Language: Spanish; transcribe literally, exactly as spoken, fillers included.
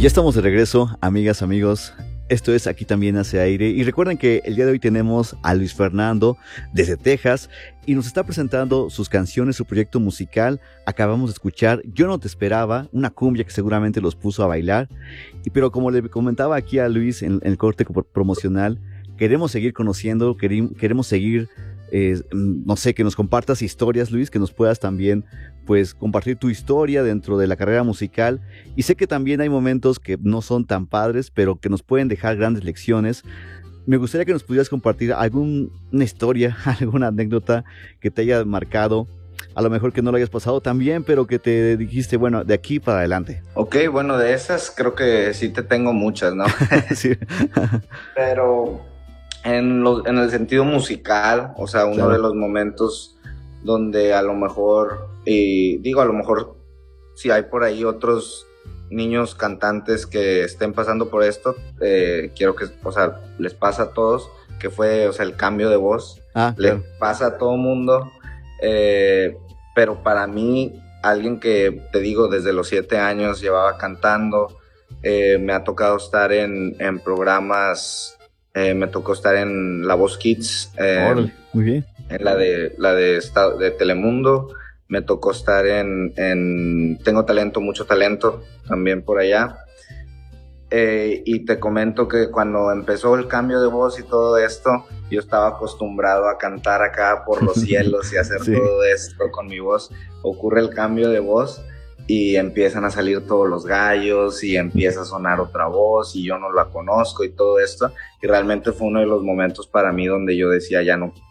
Ya estamos de regreso, amigas, amigos. Esto es Aquí También Hace Aire. Y recuerden que el día de hoy tenemos a Luis Fernando desde Texas y nos está presentando sus canciones, su proyecto musical. Acabamos de escuchar Yo No Te Esperaba, una cumbia que seguramente los puso a bailar. Y, pero como le comentaba aquí a Luis en, en el corte promocional, queremos seguir conociendo, queremos, queremos seguir... Eh, no sé, que nos compartas historias, Luis, que nos puedas también pues compartir tu historia dentro de la carrera musical, y sé que también hay momentos que no son tan padres, pero que nos pueden dejar grandes lecciones. Me gustaría que nos pudieras compartir alguna historia, alguna anécdota que te haya marcado, a lo mejor que no lo hayas pasado tan bien, pero que te dijiste, bueno, de aquí para adelante. Ok, bueno, de esas creo que sí te tengo muchas, ¿no? Sí. Pero en, lo, en el sentido musical, o sea, uno Claro. de los momentos donde a lo mejor, y digo a lo mejor, si hay por ahí otros niños cantantes que estén pasando por esto, eh, quiero que, o sea, les pasa a todos, que fue, o sea, el cambio de voz, Ah, le claro. pasa a todo mundo, eh, pero para mí, alguien que, te digo, desde los siete años llevaba cantando, eh, me ha tocado estar en, en programas... Eh, me tocó estar en La Voz Kids, eh, Órale, muy bien. en la de la de, de Telemundo, me tocó estar en, en Tengo Talento, Mucho Talento, también por allá. Eh, y te comento que cuando empezó el cambio de voz y todo esto, yo estaba acostumbrado a cantar acá por los cielos y hacer sí. todo esto con mi voz. Ocurre el cambio de voz y empiezan a salir todos los gallos y empieza a sonar otra voz y yo no la conozco y todo esto, y realmente fue uno de los momentos para mí donde yo decía ya no,